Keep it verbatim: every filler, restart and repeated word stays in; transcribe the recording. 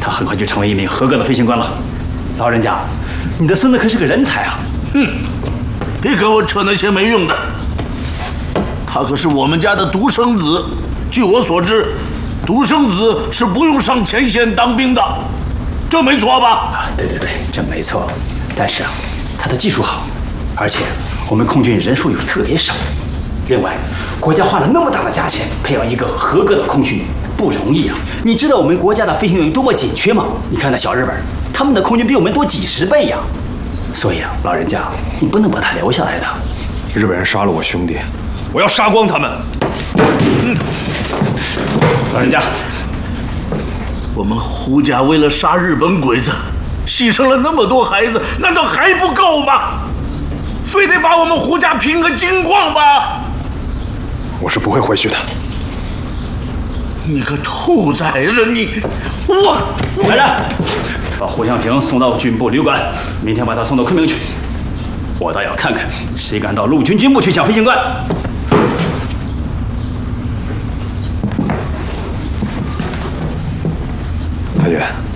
他很快就成为一名合格的飞行官了。老人家，你的孙子可是个人才啊！ 哼，别跟我扯那些没用的。他可是我们家的独生子，据我所知，独生子是不用上前线当兵的，这没错吧？ 啊，对对对，这没错。但是啊，他的技术好，而且我们空军人数又特别少。另外，国家花了那么大的价钱培养一个合格的空军，不容易啊！你知道我们国家的飞行员多么紧缺吗？你看那小日本，他们的空军比我们多几十倍呀。所以啊，老人家，你不能把他留下来的。 日本人杀了我兄弟，我要杀光他们。 嗯，老人家， 我们胡家为了杀日本鬼子，牺牲了那么多孩子，难道还不够吗？非得把我们胡家拼个精光吗？ 我是不会回去的。 你个兔崽子！你，我， 来人，把胡向平送到军部旅馆，明天把他送到昆明去。我倒要看看谁敢到陆军军部去抢飞行官。 大爷。